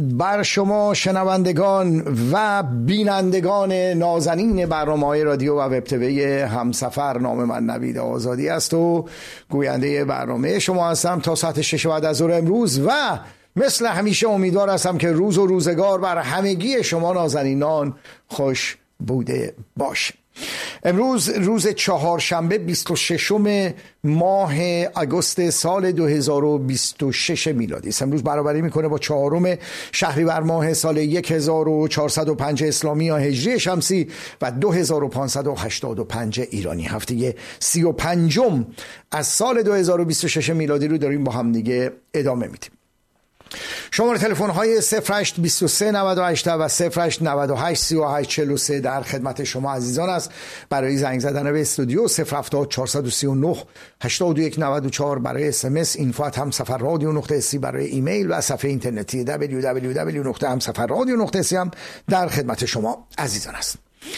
بر شما شنوندگان و بینندگان نازنین برنامه‌های رادیو و وب تیوی همسفر. نام من نوید آزادی است و گوینده برنامه شما هستم تا ساعت 6 بعد از ظهر امروز و مثل همیشه امیدوار هستم که روز و روزگار بر همگی شما نازنینان خوش بوده باشه. امروز روز چهارشنبه 26 ماه آگوست سال 2026 میلادی است. امروز برابری میکنه با 4 شهریور ماه سال 1405 اسلامی یا هجری شمسی و 2585 ایرانی. هفته 35 از سال 2026 میلادی رو داریم با هم دیگه ادامه میدیم. شماره تلفن های 08 23 98 و 08 98 38 43 در خدمت شما عزیزان است برای زنگ زدن به استودیو. 070 439 81 94 برای اس ام اس، info@hamsafarradio.si برای ایمیل و صفحه اینترنتی www.hamsafarradio.si هم در خدمت شما عزیزان است.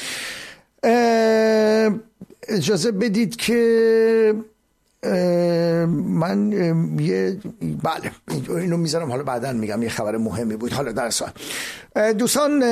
اجازه بدید که من بله اینو میذارم، حالا بعداً میگم، یه خبر مهمی بود. حالا در سال دوستان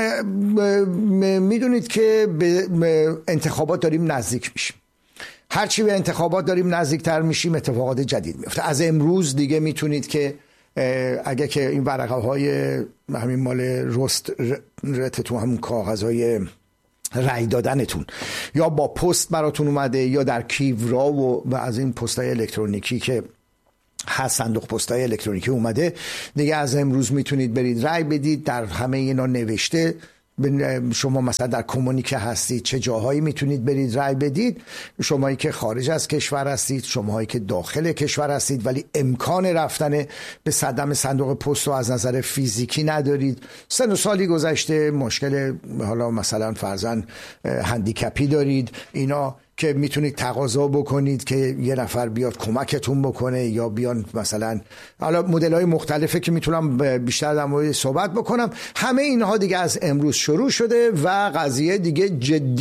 میدونید که به انتخابات داریم نزدیک میشیم. هرچی به انتخابات داریم نزدیکتر میشیم اتفاقات جدید میفته. از امروز دیگه میتونید که اگه که این ورقه های همین مال رتتون، همون کاغذهای رای دادنتون یا با پست براتون اومده یا در کیورا و از این پستای الکترونیکی که هست، صندوق پستای الکترونیکی اومده دیگه، از امروز میتونید برید رای بدید. در همه اینا نوشته شما مثلا در کمونیکه هستید چه جاهایی میتونید برید رای بدید. شمایی که خارج از کشور هستید، شماهایی که داخل کشور هستید ولی امکان رفتن به صدم صندوق پست رو از نظر فیزیکی ندارید، سن و سالی گذشته، مشکل حالا مثلا فرضاً هندیکپی دارید، اینا که میتونید تقاضا بکنید که یه نفر بیاد کمکتون بکنه یا بیان مثلا، حالا مدل‌های مختلفه که میتونم بیشتر در مورد صحبت بکنم. همه اینها دیگه از امروز شروع شده و قضیه دیگه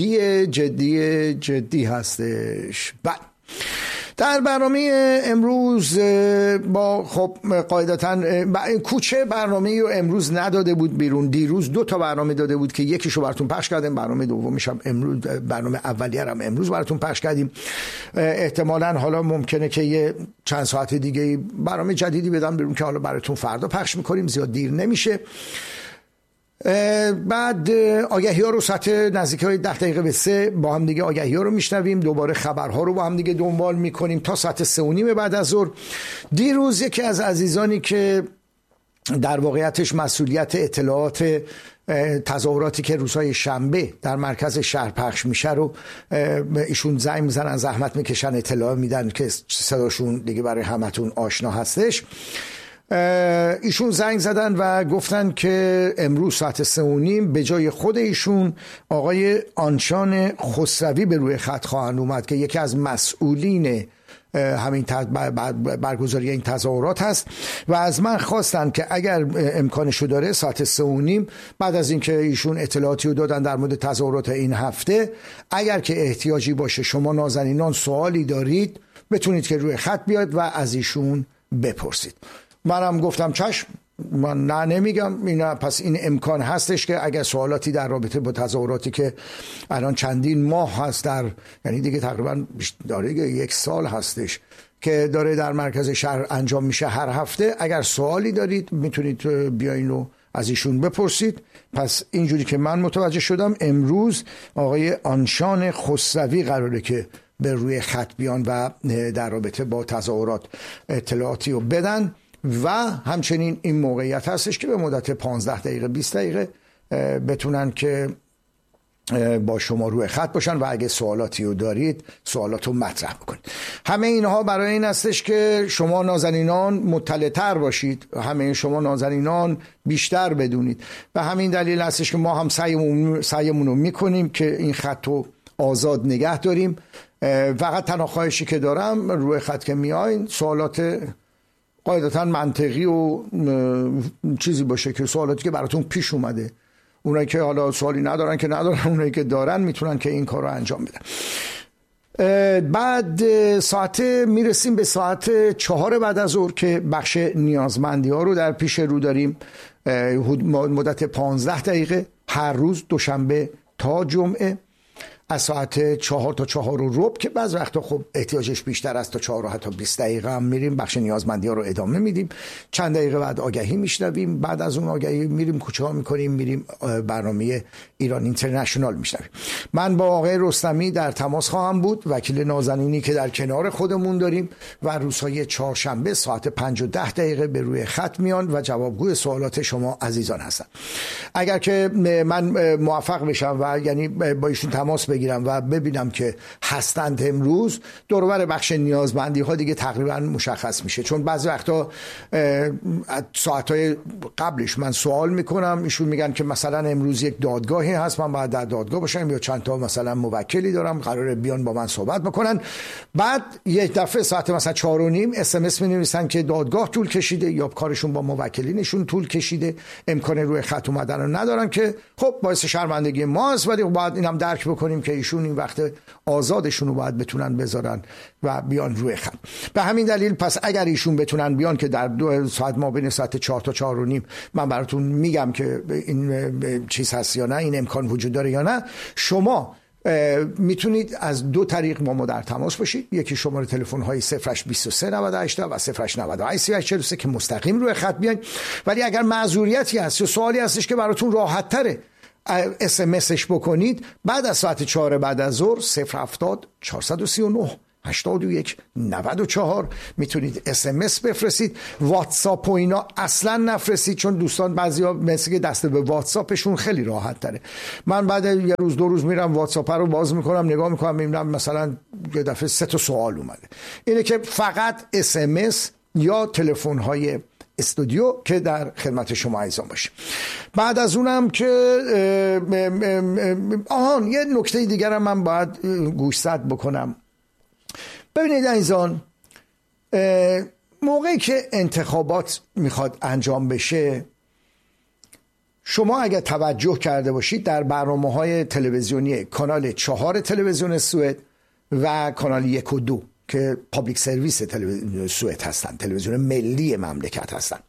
جدی هستش. بله، در برنامه امروز با خب قاعدتاً کوچه برنامه رو امروز نداده بود بیرون. دیروز 2 تا برنامه داده بود که یکیشو براتون پخش کردیم، برنامه دومیش هم امروز، برنامه اولیه هم امروز براتون پخش کردیم. احتمالاً حالا ممکنه که یه چند ساعت دیگه برنامه جدیدی بدم بیرون که حالا براتون فردا پخش میکنیم، زیاد دیر نمیشه. بعد آگهی ها رو ساعت نزدیکی 10 دقیقه به 3 با هم دیگه آگهی ها رو میشنویم، دوباره خبرها رو با هم دیگه دنبال میکنیم تا ساعت 3:30 بعد از ظهر. دیروز یکی از عزیزانی که در واقعیتش مسئولیت اطلاعات تظاهراتی که روزهای شنبه در مرکز شهر پخش میشه رو ایشون زنگ میزنن، زحمت میکشن، اطلاع میدن که صداشون دیگه برای همتون آشنا هستش. ایشون زنگ زدن و گفتن که امروز ساعت 3:30 به جای خود ایشون آقای آنشان خسروی به روی خط خواهند اومد که یکی از مسئولین همین برگزاری این تظاهرات هست و از من خواستن که اگر امکانشو داره ساعت 3:30 بعد از اینکه ایشون اطلاعاتی رو دادن در مورد تظاهرات این هفته، اگر که احتیاجی باشه شما نازنینان سوالی دارید بتونید که روی خط بیاد و از ایشون بپرسید. منم گفتم چشم، من نمیگم اینا، پس این امکان هستش که اگر سوالاتی در رابطه با تظاهراتی که الان چندین ماه هست، در یعنی دیگه تقریبا داره 1 سال هستش که داره در مرکز شهر انجام میشه هر هفته، اگر سوالی دارید میتونید بیاین و از ایشون بپرسید. پس اینجوری که من متوجه شدم امروز آقای آنشان خسروی قراره که به روی خط بیان و در رابطه با تظاهرات اطلاعاتی رو بدن و همچنین این موقعیت هستش که به مدت 15 دقیقه 20 دقیقه بتونن که با شما روی خط باشن و اگه سوالاتی رو دارید سوالاتو مطرح بکنید. همه اینها برای این هستش که شما نازنینان مطلع تر باشید، همه شما نازنینان بیشتر بدونید و همین دلیل هستش که ما هم سعیمون رو میکنیم که این خط رو آزاد نگه داریم. فقط تنها خواهشی که دارم روی خط که میاین سوالات قاعدتا منطقی و چیزی باشه که سوالاتی که براتون پیش اومده، اونایی که حالا سوالی ندارن که ندارن، اونایی که دارن میتونن که این کار رو انجام بدن. بعد ساعت میرسیم به ساعت 4 بعد از ظهر که بخش نیازمندی ها رو در پیش رو داریم مدت 15 دقیقه هر روز، دوشنبه تا جمعه، از ساعت 4 تا 4:15 که بعض وقتا خب احتیاجش بیشتر است، تا 4 و حتی 20 دقیقه هم میریم، بخش نیازمندی ها رو ادامه میدیم. چند دقیقه بعد آگهی میشنویم، بعد از اون آگهی میریم کوچه ها میکنیم، میریم برنامه ایران اینترنشنال میشنویم. من با آقای رستمی در تماس خواهم بود، وکیل نازنینی که در کنار خودمون داریم و روزهای چهارشنبه ساعت 5 و 10 دقیقه به روی خط میان و جوابگوی سوالات شما عزیزان هستن. اگر که من موفق بشم و یعنی با ایشون تماس بگیرم و ببینم که هستند امروز، دور و بر بخش نیازمندی ها دیگه تقریبا مشخص میشه، چون بعضی وقتا ساعتهای قبلش من سوال میکنم، ایشون میگن که مثلا امروز یک دادگاهی هست، من باید در دادگاه باشم، یا چند تا مثلا موکلی دارم قراره بیان با من صحبت بکنن. بعد یک دفعه ساعت مثلا 4:30 SMS مینویسن که دادگاه طول کشیده یا کارشون با موکلینشون طول کشیده، امکان روی خط اومدن رو ندارن، که خب باعث شرمندگی ماست، ولی باید اینم درک بکنیم که ایشون این وقت آزادشون رو باید بتونن بذارن و بیان روی خط. به همین دلیل پس اگر ایشون بتونن بیان که در 2 ساعت ما بین ساعت 4 تا 4:30 من براتون میگم که این چیز هست یا نه، این امکان وجود داره یا نه. شما میتونید از 2 طریق با ما در تماس باشید. یکی شماره تلفن های 0823 98 و 0898 3843 که مستقیم روی خط بیاین، ولی اگر معذوریتی هست یا سوالی هستش که براتون راحت تره SMSش بکنید، بعد از ساعت 4 بعد از ظهر 070 439 81 94 میتونید SMS بفرستید. واتساپ و اینا اصلا نفرستید، چون دوستان بعضیا مثل که دست به واتساپشون خیلی راحت تره. من بعد یه روز 2 روز میرم واتساپ رو باز میکنم، نگاه میکنم، میبینم مثلا یه دفعه 3 تا سوال اومده. اینه که فقط SMS یا تلفن های استودیو که در خدمت شما عزیزان باشه. بعد از اونم که یه نکته دیگر هم من باید گوشزد بکنم. ببینید عزیزان، موقعی که انتخابات میخواد انجام بشه، شما اگر توجه کرده باشید در برنامه‌های تلویزیونی کانال 4 تلویزیون سوئد و کانال 1 و 2 که پابلیک سرویس تلویزیون سوئد هستن، تلویزیون ملی مملکت هستن،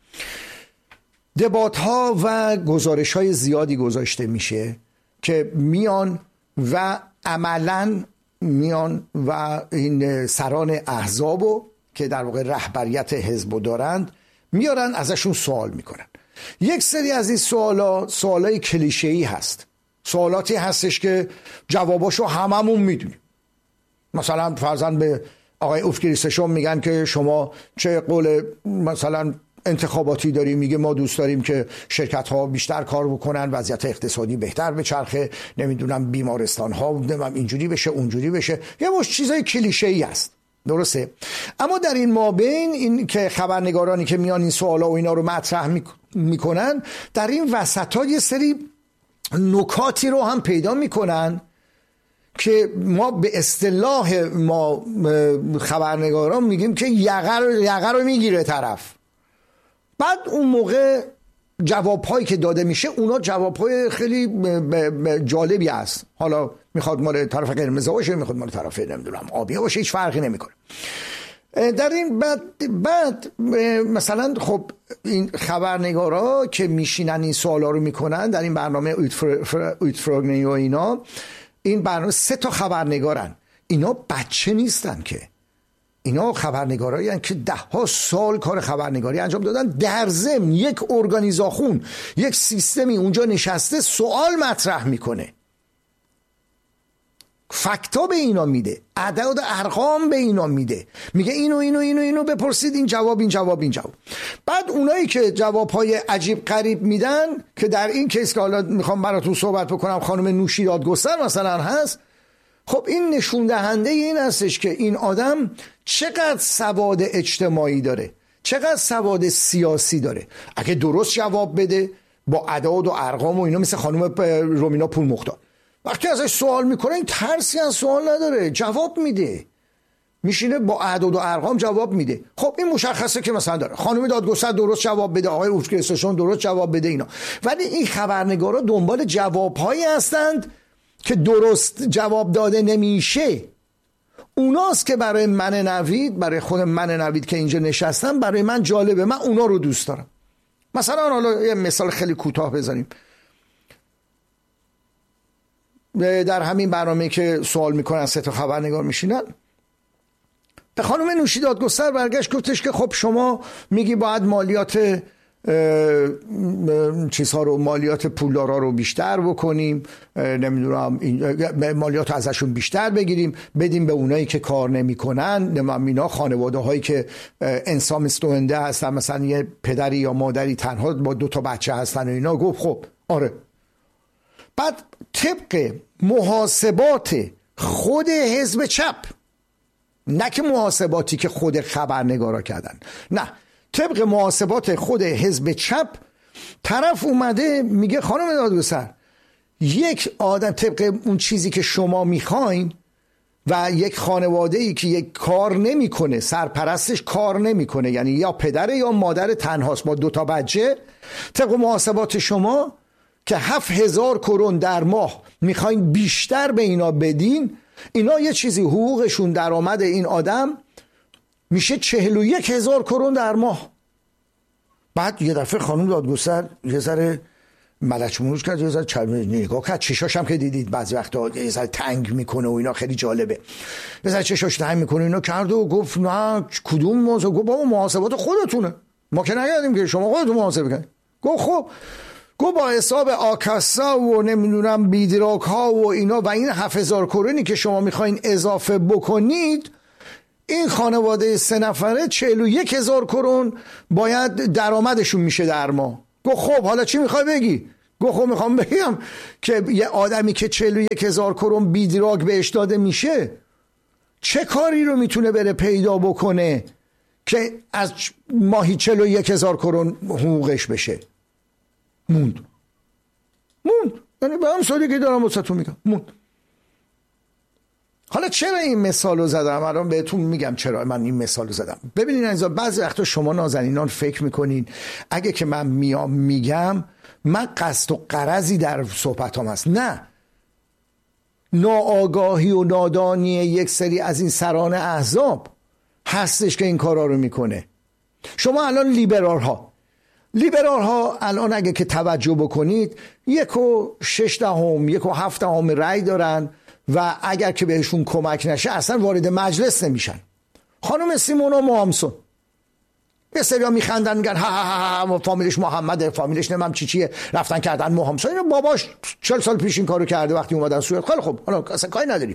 دبات ها و گزارش های زیادی گذاشته میشه که میان و عملاً میان و این سران احزابو که در واقع رهبریت حزبو دارند میارن، ازشون سوال میکنن. یک سری از این سوالای کلیشه‌ای هست، سوالاتی هستش که جواباشو هممون میدونیم. مثلا فرضاً به آقای اوفکریستشون میگن که شما چه قول مثلا انتخاباتی داری؟ میگه ما دوست داریم که شرکت ها بیشتر کار بکنن، وضعیت اقتصادی بهتر بچرخه، نمیدونم بیمارستان ها اینجوری بشه اونجوری بشه، یه مش چیزای کلیشه‌ای است، درسته؟ اما در این مابین این که خبرنگارانی که میان این سوالا و اینا رو مطرح میکنن، در این وسطا یه سری نکاتی رو هم پیدا میکنن که ما به اصطلاح ما خبرنگاران میگیم که یقه رو میگیره طرف. بعد اون موقع جوابهایی که داده میشه اونا جوابهای خیلی جالبی است. حالا میخواد مال طرف قرمز باشه، میخواد مال طرف نمیدونم آبی باشه، هیچ فرقی نمیکنه. در این بعد مثلا خب این خبرنگارا که میشینن این سوالا رو میکنن در این برنامه اویتفروگنی و اینا، این برنامه 3 تا خبرنگارن، اینا بچه نیستن که، اینا خبرنگارایی هستن که 10 سال کار خبرنگاری انجام دادن، در ضمن یک ارگانیزاخون، یک سیستمی اونجا نشسته سوال مطرح میکنه، فکتا به اینا میده، اعداد و ارقام به اینا میده، میگه اینو بپرسید، این جواب. بعد اونایی که جوابهای عجیب غریب میدن که در این کیس که حالا میخوام براتون صحبت بکنم، خانم نوشی دادگستر مثلا هست، خب این نشون دهنده این هستش که این آدم چقدر سواد اجتماعی داره، چقدر سواد سیاسی داره. اگه درست جواب بده با اعداد و ارقام و اینا، مثل خانم رومینا پورمختار، وقتی ازش سوال میکنه این ترسی از سوال نداره، جواب میده، میشینه با اعداد و ارقام جواب میده. خب این مشخصه که مثلا داره خانم دادگستر درست جواب بده، آقای اوفکریستشون درست جواب بده اینا، ولی این خبرنگارا دنبال جوابهایی هستند که درست جواب داده نمیشه. اوناست که برای من نوید، برای خود من نوید که اینجا نشستم، برای من جالبه، من اونا رو دوست دارم. مثلا حالا یه مثال خیلی کوتاه بزنیم، در همین برنامه که سوال میکنن 3 تا خبرنگار میشینن، به خانم نوشی دادگستر برگشت گفتش که خب شما میگی باید مالیات چیزها رو، مالیات پولدارا رو بیشتر بکنیم، نمیدونم مالیات ازشون بیشتر بگیریم بدیم به اونایی که کار نمیکنن، نمیدونم اینا خانواده هایی که انسان مستونده هستن، مثلا یه پدری یا مادری تنها با 2 تا بچه هستن و اینا. گفت خب آره. بعد طبق محاسبات خود حزب چپ، نه که محاسباتی که خود خبرنگارا کردن، نه، طبق محاسبات خود حزب چپ، طرف اومده میگه خانم دادگستر، یک آدم طبق اون چیزی که شما میخواین و یک خانواده ای که یک کار نمیکنه، سرپرستش کار نمیکنه، یعنی یا پدر یا مادر تنهاست با 2 تا بچه، طبق محاسبات شما که 7000 کرون در ماه میخواین بیشتر به اینا بدین، اینا یه چیزی حقوقشون درآمد این آدم میشه 41000 کرون در ماه. بعد یه دفعه خانم دادگستر یه ذره ملچ مروج کرد، یه ذره نگاه کرد، چشاش هم که دیدید بعضی وقتا یه ذره تنگ میکنه و اینا، خیلی جالبه، یه ذره چشاش تنگ میکنه اینا کرد و گفت نه کدوم محاسبه؟ گفت بابا محاسبات خودتونه، ما که نگردیم که شما خودتون محاسبه کنید. گفت خب، گفت با حساب آکاسا و نمیدونم بیدراک ها و اینا و این 7000 کرونی که شما میخواین اضافه بکنید، این خانواده 3 نفره 41000 کرون باید درآمدشون میشه در ماه. گفت خب حالا چی میخوای بگی؟ گفت خب میخوام بگم که یه آدمی که 41000 کرون بیدراک بهش داده میشه، چه کاری رو میتونه بره پیدا بکنه که از ماهی 41000 کرون حقوقش بشه؟ موند. یعنی به هم سالی که دارم واسه تو میگم موند. حالا چرا این مثال رو زدم؟ الان بهتون میگم چرا من این مثال رو زدم. ببینین عزیزان، بعضی وقتا شما نازنینان فکر میکنین اگه که من میام میگم من قصد و غرضی در صحبتام هست. نه، ناآگاهی و نادانی یک سری از این سران احزاب هستش که این کارا رو میکنه. شما الان لیبرال ها الان اگه که توجه بکنید 1.6 1.7 رأی دارن و اگر که بهشون کمک نشه اصلا وارد مجلس نمیشن. خانم سیمونا موامسون، یه سریا میخندن میگن ها ها ها فامیلش محمده، فامیلش نمیم چیه، رفتن کردن موامسون. اینو باباش 40 سال پیش این کارو کرده وقتی اومدن سوئد. خیلی خب، حالا اصلا کاری نداریم.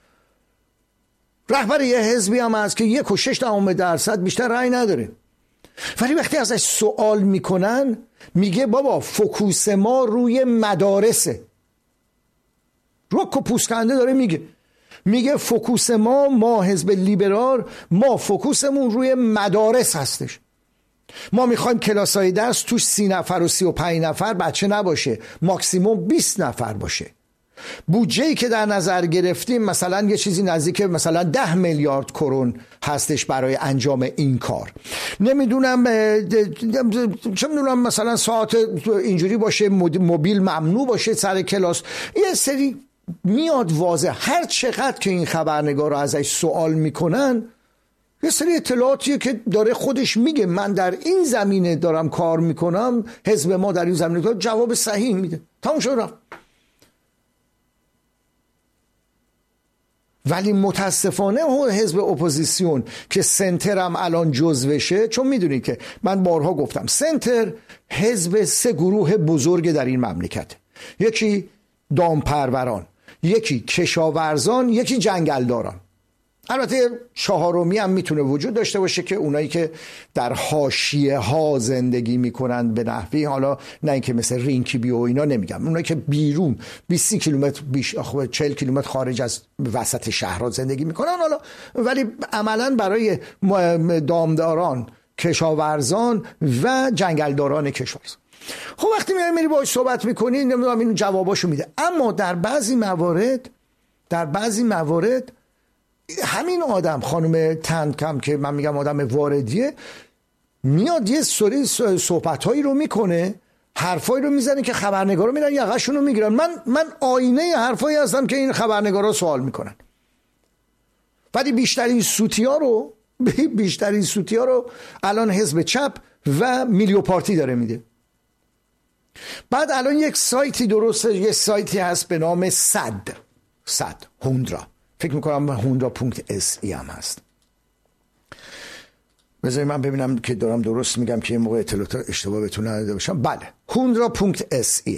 رهبر یه حزبی هم هست که 1.6% بیشتر رأی نداره، ولی وقتی ازش سوال میکنن میگه بابا فوکوس ما روی مدارسه. رک و پوسکنده داره میگه فوکوس ما حزب لیبرال، ما فوکوسمون روی مدارس هستش. ما میخوایم کلاسای درس توش 30 نفر و 35 نفر بچه نباشه، ماکسیموم 20 نفر باشه. بودجه‌ای که در نظر گرفتیم مثلا یه چیزی نزدیک مثلا 10 میلیارد کرون هستش برای انجام این کار. نمیدونم چه میدونم مثلا ساعت اینجوری باشه، موبیل ممنوع باشه سر کلاس. یه سری میاد واضح. هر چقدر که این خبرنگارا ازش سوال میکنن یه سری اطلاعاتیه که داره خودش میگه من در این زمینه دارم کار میکنم، حزب ما در این زمینه داره جواب صحیح میده، تموم شد رفت. ولی متاسفانه حزب اپوزیسیون که سنتر هم الان جزوشه، چون میدونید که من بارها گفتم سنتر حزب 3 گروه بزرگ در این مملکت، یکی دامپروران، یکی کشاورزان، یکی جنگلداران. البته 4می هم میتونه وجود داشته باشه که اونایی که در حاشیه ها زندگی میکنن به نحوی، حالا نه اینکه مثل رینکیبی و اینا نمیگم، اونایی که بیرون 20 کیلومتر 40 کیلومتر خارج از وسط شهرها زندگی میکنن، حالا ولی عملا برای دامداران، کشاورزان و جنگلداران کشاورزان. خب وقتی میری باهاش صحبت میکنی نمیدونم اینو جواباشو میده. اما در بعضی موارد همین آدم، خانم تندکم که من میگم آدم واردیه، میاد یه سری صحبتهایی رو میکنه، حرفایی رو میزنه که خبرنگارا میرن یقه‌شون رو میگیرن. من آینه حرفایی هستم که این خبرنگارا سوال میکنن. ولی بیشترین سوتیا رو الان حزب چپ و میلیو پارتی داره میده. بعد الان یک سایتی درسته، یک سایتی هست به نام صد هوندرا، فکر میکنم هوندرا.se هم هست. بذارید من ببینم که دارم درست میگم که یه موقع اطلاعات اشتباه بتونه نداده باشم. بله هوندرا.se.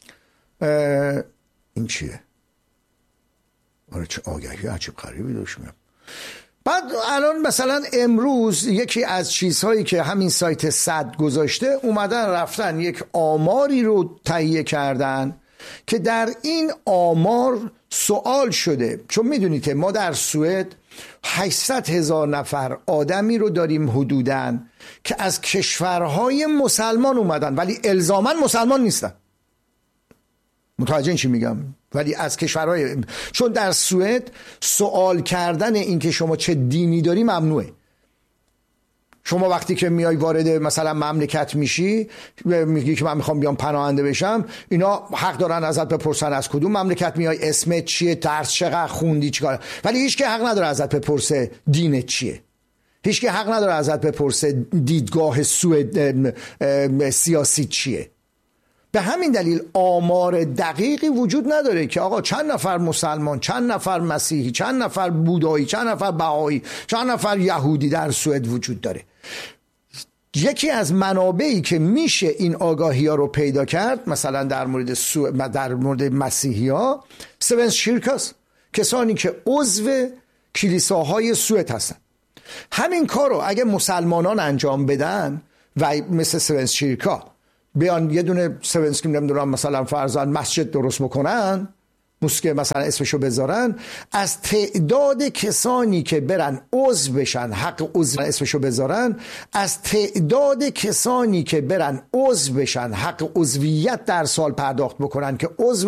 این چیه؟ آره چه آگهی عجیب غریبی داشت میگم. بعد الان مثلا امروز یکی از چیزهایی که همین سایت صد گذاشته، اومدن رفتن یک آماری رو تهیه کردن که در این آمار سوال شده، چون میدونید که ما در سوئد 800,000 نفر آدمی رو داریم حدوداً که از کشورهای مسلمان اومدن ولی الزاماً مسلمان نیستن. متوجه چی میگم؟ ولی از کشورهای، چون در سوئد سوال کردن این که شما چه دینی داری ممنوعه. شما وقتی که میای وارد مثلا مملکت میشی، میگی که من میخوام بیام پناهنده بشم، اینا حق دارن ازت بپرسن از کدوم مملکت میای، اسمت چیه، درس چقدر خوندی، چیکار، ولی هیچ که حق نداره ازت بپرسه دینت چیه. هیچ که حق نداره ازت بپرسه دیدگاه سوئد سیاسی چیه. به همین دلیل آمار دقیقی وجود نداره که آقا چند نفر مسلمان، چند نفر مسیحی، چند نفر بودایی، چند نفر بهایی، چند نفر یهودی در سوئد وجود داره. یکی از منابعی که میشه این آگاهی ها رو پیدا کرد، مثلا در مورد مسیحی ها، سونس شیرکاس، کسانی که عضو کلیساهای سوئد هستن. همین کار رو اگه مسلمانان انجام بدن و مثل سونس شیرکا بیان یه دونه سونسکی نمیدونم مثلا فرضاً مسجد درست بکنن، موسکه مثلا اسمشو بذارن، از تعداد کسانی که برن عضو بشن، حق عضو اسمشو بذارن، از تعداد کسانی که برن عضو بشن، حق عضویت در سال پرداخت بکنن که عضو